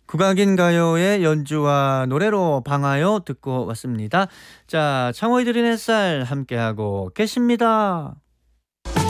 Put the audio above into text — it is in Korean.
국악인 가요의 연주와 노래로 방하여 듣고 왔습니다. 자, 창호이들인 햇살 함께하고 계십니다.